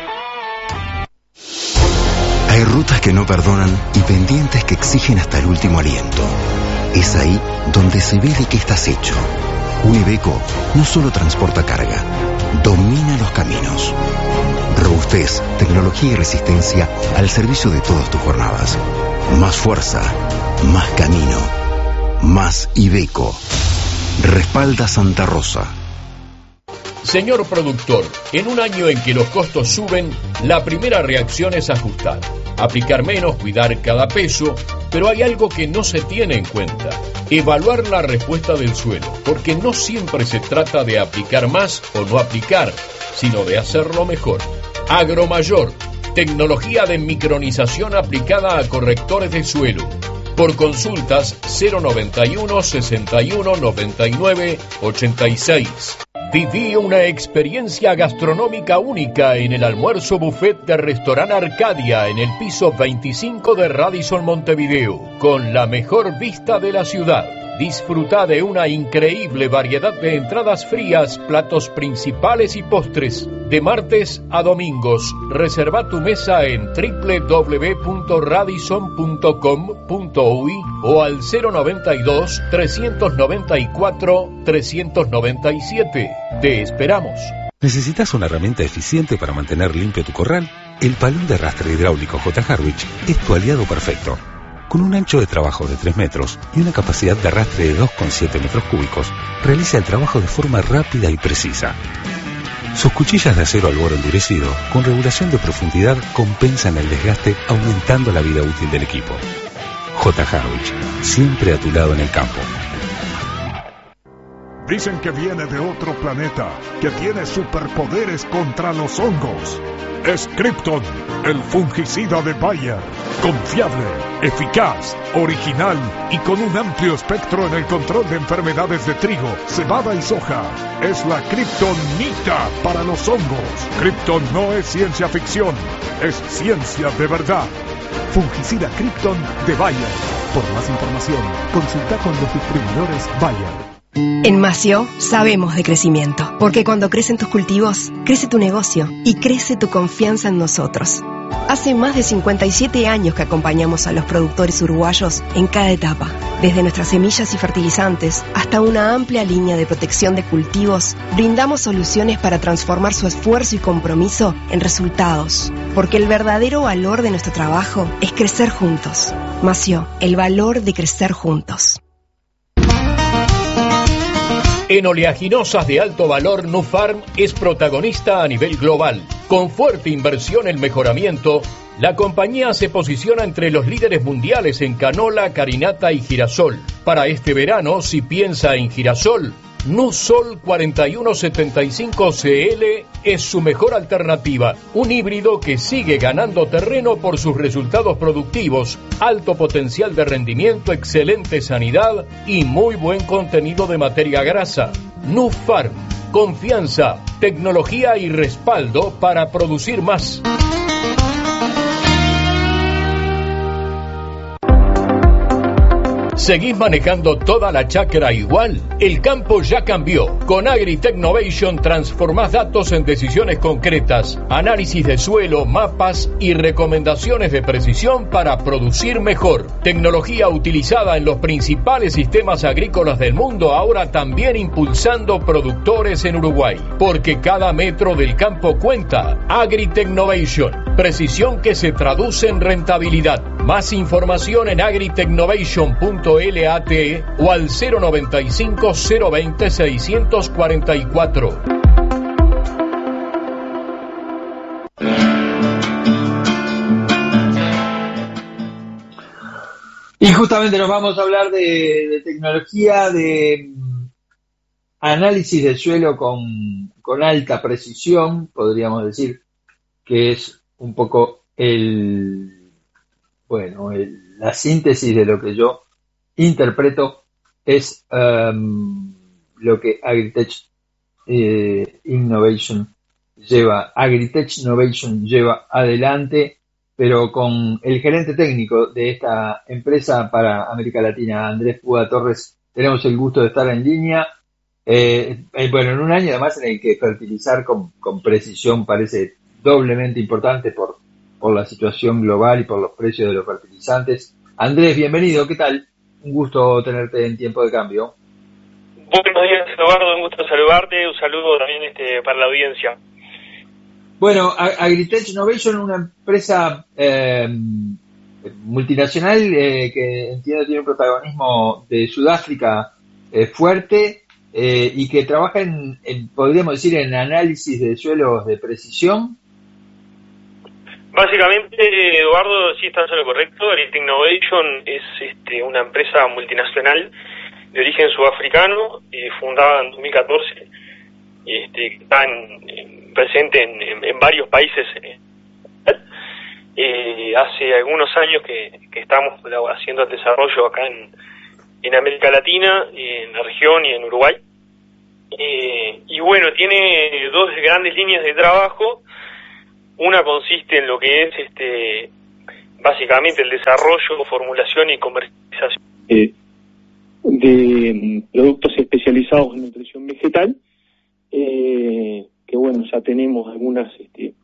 Hay rutas que no perdonan y pendientes que exigen hasta el último aliento. Es ahí donde se ve de qué estás hecho. Un Iveco no solo transporta carga, domina los caminos. Robustez, tecnología y resistencia al servicio de todas tus jornadas. Más fuerza, más camino, más Iveco. Respalda Santa Rosa. Señor productor, en un año en que los costos suben, la primera reacción es ajustar, aplicar menos, cuidar cada peso, pero hay algo que no se tiene en cuenta: evaluar la respuesta del suelo, porque no siempre se trata de aplicar más o no aplicar, sino de hacerlo mejor. Agromayor, tecnología de micronización aplicada a correctores de suelo. Por consultas cero noventa y uno, sesenta y uno, noventa y nueve, ochenta y seis. Viví una experiencia gastronómica única en el almuerzo buffet de Restaurant Arcadia en el piso veinticinco de Radisson Montevideo, con la mejor vista de la ciudad. Disfruta de una increíble variedad de entradas frías, platos principales y postres. De martes a domingos, reserva tu mesa en doble u doble u doble u punto radisson punto com punto uy o al cero noventa y dos, trescientos noventa y cuatro, trescientos noventa y siete. Te esperamos. ¿Necesitas una herramienta eficiente para mantener limpio tu corral? El palón de arrastre hidráulico J. Harwich es tu aliado perfecto. Con un ancho de trabajo de tres metros y una capacidad de arrastre de dos coma siete metros cúbicos, realiza el trabajo de forma rápida y precisa. Sus cuchillas de acero al borde endurecido, con regulación de profundidad, compensan el desgaste, aumentando la vida útil del equipo. J. Harwich, siempre a tu lado en el campo. Dicen que viene de otro planeta, que tiene superpoderes contra los hongos. Es Krypton, el fungicida de Bayer. Confiable, eficaz, original y con un amplio espectro en el control de enfermedades de trigo, cebada y soja. Es la Kryptonita para los hongos. Krypton no es ciencia ficción, es ciencia de verdad. Fungicida Krypton de Bayer. Por más información, consulta con los distribuidores Bayer. En Mació sabemos de crecimiento, porque cuando crecen tus cultivos, crece tu negocio y crece tu confianza en nosotros. Hace más de cincuenta y siete años que acompañamos a los productores uruguayos en cada etapa, desde nuestras semillas y fertilizantes hasta una amplia línea de protección de cultivos. Brindamos soluciones para transformar su esfuerzo y compromiso en resultados, porque el verdadero valor de nuestro trabajo es crecer juntos. Mació, el valor de crecer juntos. En oleaginosas de alto valor, Nufarm es protagonista a nivel global. Con fuerte inversión en mejoramiento, la compañía se posiciona entre los líderes mundiales en canola, carinata y girasol. Para este verano, si piensa en girasol, Nusol cuarenta y uno setenta y cinco C L es su mejor alternativa, un híbrido que sigue ganando terreno por sus resultados productivos, alto potencial de rendimiento, excelente sanidad y muy buen contenido de materia grasa. Nufarm, confianza, tecnología y respaldo para producir más. ¿Seguís manejando toda la chacra igual? El campo ya cambió. Con AgriTechnovation transformás datos en decisiones concretas, análisis de suelo, mapas y recomendaciones de precisión para producir mejor. Tecnología utilizada en los principales sistemas agrícolas del mundo, ahora también impulsando productores en Uruguay. Porque cada metro del campo cuenta. AgriTechnovation. Precisión que se traduce en rentabilidad. Más información en agritechnovation punto lat o al cero noventa y cinco, cero veinte, seiscientos cuarenta y cuatro. Y justamente nos vamos a hablar de, de tecnología, de análisis del suelo con, con alta precisión, podríamos decir que es un poco el, bueno, el, la síntesis de lo que yo interpreto es um, lo que Agritech eh, Innovation lleva, Agritech Innovation lleva adelante, pero con el gerente técnico de esta empresa para América Latina, Andrés Púa Torres, tenemos el gusto de estar en línea. Eh, eh, bueno, en un año además en el que fertilizar con, con precisión parece doblemente importante por, por la situación global y por los precios de los fertilizantes. Andrés, bienvenido, ¿qué tal? Un gusto tenerte en Tiempo de Cambio. Buenos días, Eduardo, un gusto saludarte, un saludo también este, para la audiencia. Bueno, Agritech Innovation, una empresa eh, multinacional eh, que entiendo tiene un protagonismo de Sudáfrica eh, fuerte eh, y que trabaja en, en, podríamos decir, en análisis de suelos de precisión. Básicamente, Eduardo, sí está en lo correcto. Agritech Innovation es este, una empresa multinacional de origen sudafricano, eh, fundada en dos mil catorce, este, que está en, en, presente en, en, en varios países. Eh, hace algunos años que, que estamos haciendo el desarrollo acá en, en América Latina, en la región y en Uruguay. Eh, y bueno, tiene dos grandes líneas de trabajo. Una consiste en lo que es este básicamente el desarrollo, formulación y comercialización eh, de productos especializados en nutrición vegetal, eh, que bueno, ya tenemos algunas este,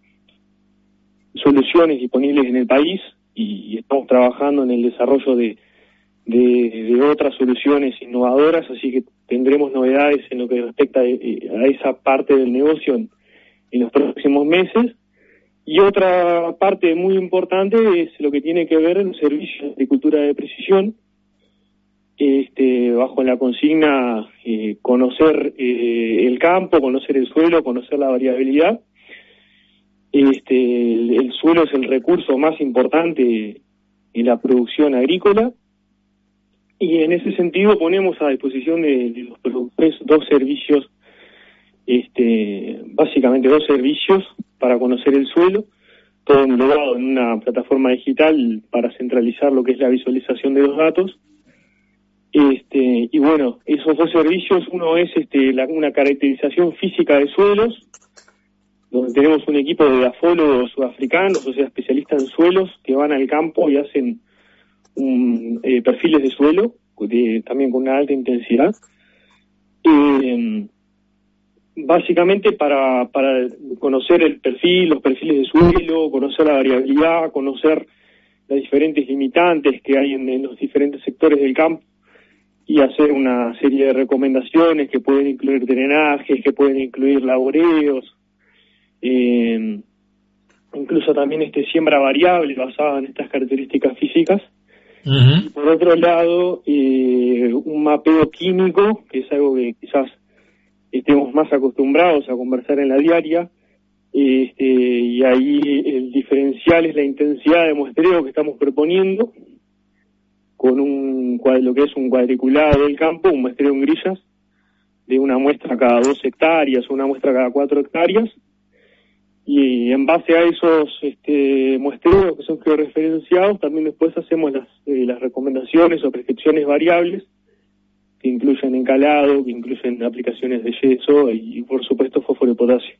soluciones disponibles en el país y, y estamos trabajando en el desarrollo de, de, de otras soluciones innovadoras, así que tendremos novedades en lo que respecta a, a esa parte del negocio en, en los próximos meses. Y otra parte muy importante es lo que tiene que ver en servicios de agricultura de precisión, este, bajo la consigna eh, conocer eh, el campo, conocer el suelo, conocer la variabilidad. Este, el, el suelo es el recurso más importante en la producción agrícola y en ese sentido ponemos a disposición de, de los productores dos servicios, este, básicamente dos servicios para conocer el suelo, todo englobado en una plataforma digital para centralizar lo que es la visualización de los datos. Este, y bueno, esos dos servicios, uno es este, la, una caracterización física de suelos, donde tenemos un equipo de afólogos sudafricanos, o sea, especialistas en suelos, que van al campo y hacen un, eh, perfiles de suelo, de, también con una alta intensidad. Eh, básicamente para, para conocer el perfil, los perfiles de suelo, conocer la variabilidad, conocer las diferentes limitantes que hay en, en los diferentes sectores del campo y hacer una serie de recomendaciones que pueden incluir drenajes, que pueden incluir laboreos, eh, incluso también este siembra variable basada en estas características físicas. Uh-huh. Y por otro lado, eh, un mapeo químico, que es algo que quizás estemos más acostumbrados a conversar en la diaria, este, y ahí el diferencial es la intensidad de muestreo que estamos proponiendo, con un lo que es un cuadriculado del campo, un muestreo en grillas, de una muestra cada dos hectáreas o una muestra cada cuatro hectáreas, y en base a esos este, muestreos que son georreferenciados, también después hacemos las, eh, las recomendaciones o prescripciones variables, que incluyen encalado, que incluyen aplicaciones de yeso y, por supuesto, fósforo y potasio.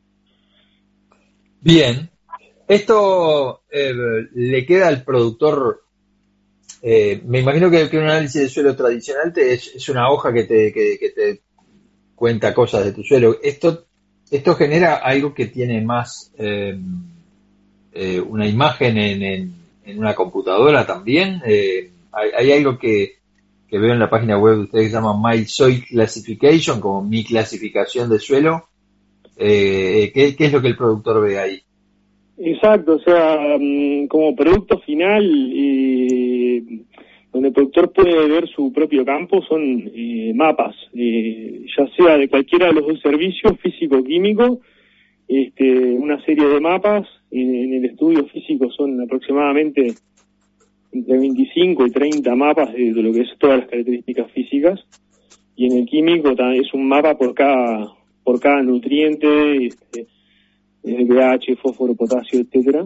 Bien. Esto eh, le queda al productor, eh, me imagino que, que un análisis de suelo tradicional te, es, es una hoja que te, que, que te cuenta cosas de tu suelo. Esto, esto genera algo que tiene más eh, eh, una imagen en, en, en una computadora también. Eh, hay, hay algo que que veo en la página web de ustedes que se llama My Soil Classification, como mi clasificación de suelo. Eh, ¿qué, ¿Qué es lo que el productor ve ahí? Exacto, o sea, como producto final, eh, donde el productor puede ver su propio campo, son eh, mapas, eh, ya sea de cualquiera de los dos servicios, físico-químico, este, una serie de mapas. En, en el estudio físico son aproximadamente entre veinticinco y treinta mapas de, de lo que es todas las características físicas, y en el químico es un mapa por cada por cada nutriente, este, pH, fósforo, potasio, etcétera.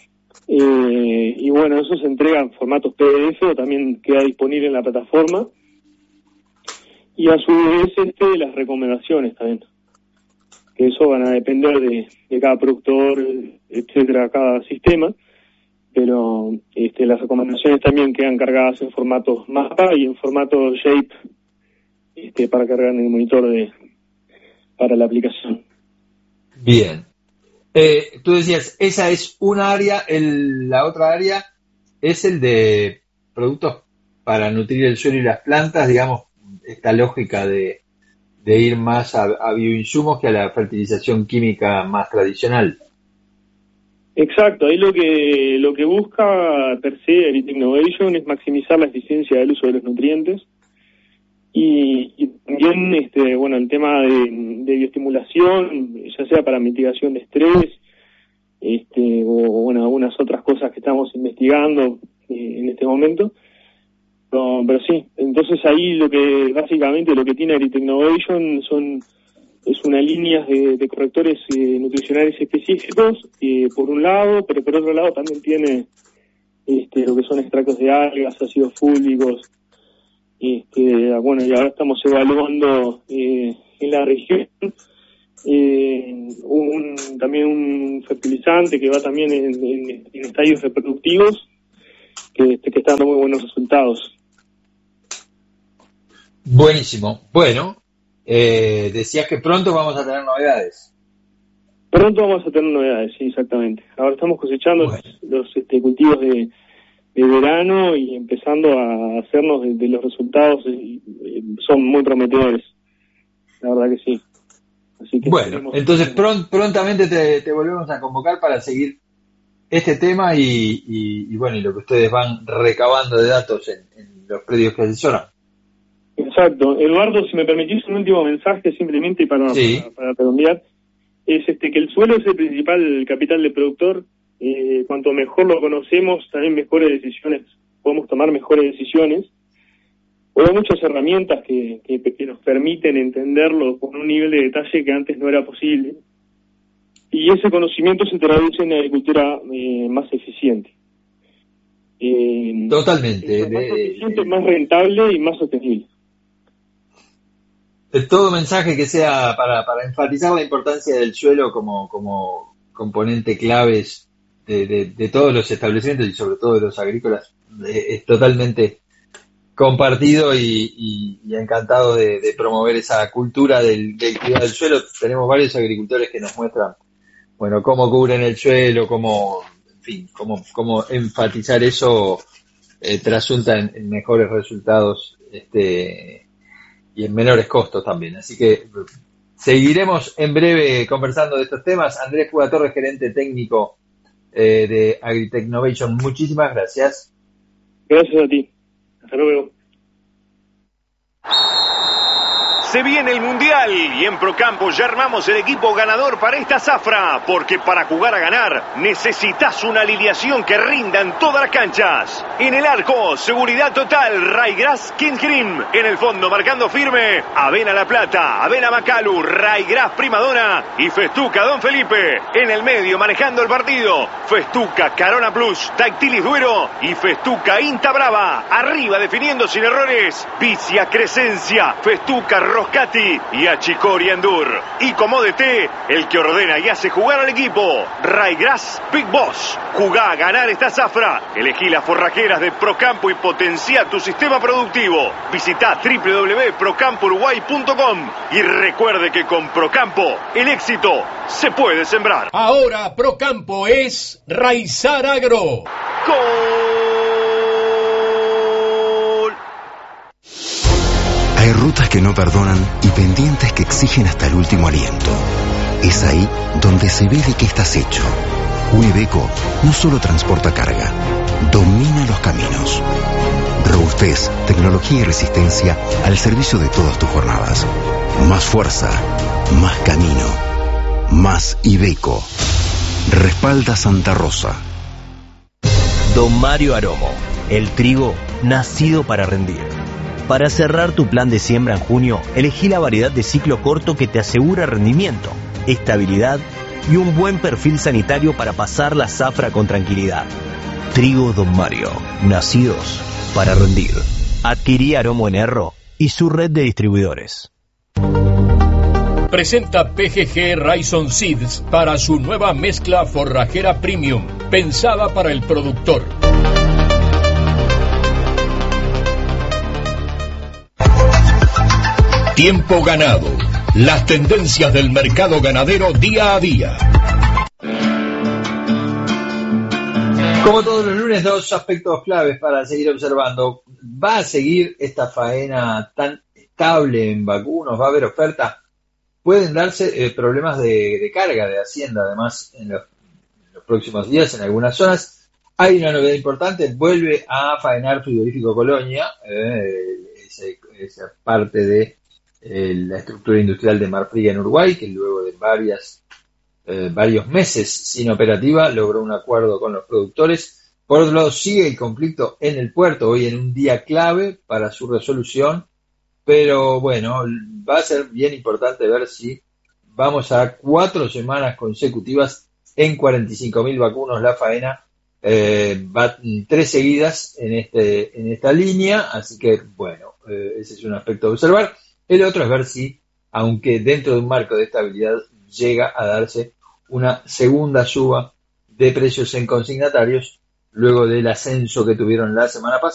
Eh, y bueno, eso se entrega en formatos P D F o también queda disponible en la plataforma, y a su vez este las recomendaciones también, que eso van a depender de, de cada productor, etcétera, cada sistema. Pero este, las recomendaciones también quedan cargadas en formato mapa y en formato shape, este, para cargar en el monitor de para la aplicación. Bien. Eh, tú decías, esa es una área, el, la otra área es el de productos para nutrir el suelo y las plantas, digamos, esta lógica de, de ir más a, a bioinsumos que a la fertilización química más tradicional. Exacto, ahí lo que lo que busca per se Elite Innovation es maximizar la eficiencia del uso de los nutrientes y, y también este bueno el tema de, de bioestimulación, ya sea para mitigación de estrés, este o bueno algunas otras cosas que estamos investigando eh, en este momento. Pero, pero sí, entonces ahí lo que básicamente lo que tiene Elite Innovation son es una línea de, de correctores eh, nutricionales específicos, eh, por un lado, pero por otro lado también tiene este, lo que son extractos de algas, ácidos fúlgicos, Este, bueno, y ahora estamos evaluando eh, en la región eh, un, también un fertilizante que va también en, en, en estadios reproductivos, que, este, que está dando muy buenos resultados. Buenísimo. Bueno, eh, decías que pronto vamos a tener novedades. Pronto vamos a tener novedades, sí, exactamente. Ahora estamos cosechando bueno. los, los este, cultivos de, de verano y empezando a hacernos de, de los resultados, eh, son muy prometedores, la verdad que sí. Así que bueno, entonces pron, prontamente te, te volvemos a convocar para seguir este tema y, y, y bueno, y lo que ustedes van recabando de datos en, en los predios que asesoran. Exacto. Eduardo, si me permitís un último mensaje simplemente para, sí. para, para redondear, es este que el suelo es el principal capital del productor. Eh, cuanto mejor lo conocemos, también mejores decisiones, podemos tomar mejores decisiones. Hay muchas herramientas que, que, que nos permiten entenderlo con un nivel de detalle que antes no era posible. Y ese conocimiento se traduce en una agricultura eh, más eficiente. Eh, Totalmente. Más eficiente, más rentable y más sostenible. Todo mensaje que sea para, para enfatizar la importancia del suelo como, como componente clave de, de, de todos los establecimientos y sobre todo de los agrícolas es, es totalmente compartido y, y, y encantado de, de promover esa cultura del, del cuidado del suelo. Tenemos varios agricultores que nos muestran, bueno, cómo cubren el suelo, cómo, en fin, cómo, cómo enfatizar eso eh, trasunta en, en mejores resultados, este, y en menores costos también. Así que seguiremos en breve conversando de estos temas. Andrés Puga Torres, gerente técnico eh, de Agritechnovation, muchísimas gracias. Gracias a ti. Hasta luego. Se viene el Mundial y en Procampo ya armamos el equipo ganador para esta zafra, porque para jugar a ganar necesitas una alineación que rinda en todas las canchas. En el arco, seguridad total, Ryegrass King Cream. En el fondo, marcando firme, Avena La Plata, Avena Macalu, Ryegrass Primadonna y Festuca Don Felipe. En el medio, manejando el partido, Festuca Carona Plus, Dactilis Duero y Festuca Inta Brava. Arriba, definiendo sin errores, Vicia Crescencia, Festuca Roscati y Achicori Endur. Y como D T, el que ordena y hace jugar al equipo, Ryegrass Big Boss. Jugá a ganar esta zafra. Elegí las forrajeras de Procampo y potencia tu sistema productivo. Visita doble u doble u doble u punto procampo uruguay punto com y recuerde que con Procampo el éxito se puede sembrar. Ahora Procampo es Raizar Agro. ¡Gol! Hay rutas que no perdonan y pendientes que exigen hasta el último aliento. Es ahí donde se ve de qué estás hecho. Un Iveco no solo transporta carga, domina los caminos. Robustez, tecnología y resistencia al servicio de todas tus jornadas. Más fuerza, más camino, más Iveco. Respalda Santa Rosa. Don Mario Aromo, el trigo nacido para rendir. Para cerrar tu plan de siembra en junio, elegí la variedad de ciclo corto que te asegura rendimiento, estabilidad y un buen perfil sanitario para pasar la zafra con tranquilidad. Trigo Don Mario, nacidos para rendir. Adquirí Aromo en Erro y su red de distribuidores. Presenta P G G Raison Seeds para su nueva mezcla forrajera premium, pensada para el productor. Tiempo ganado. Las tendencias del mercado ganadero día a día. Como todos los lunes, dos aspectos claves para seguir observando. ¿Va a seguir esta faena tan estable en vacunos? ¿Va a haber oferta? Pueden darse eh, problemas de, de carga de Hacienda, además, en los, en los próximos días en algunas zonas. Hay una novedad importante, vuelve a faenar Frigorífico Colonia, eh, ese, esa parte de eh, la estructura industrial de Marfrig en Uruguay, que luego de varias eh, varios meses sin operativa logró un acuerdo con los productores. Por otro lado, sigue el conflicto en el puerto, hoy en un día clave para su resolución, pero bueno, va a ser bien importante ver si vamos a cuatro semanas consecutivas en cuarenta y cinco mil vacunos la faena. Eh, va tres seguidas en este en esta línea, así que bueno, eh, ese es un aspecto a observar. El otro es ver si, aunque dentro de un marco de estabilidad, llega a darse una segunda suba de precios en consignatarios luego del ascenso que tuvieron la semana pasada.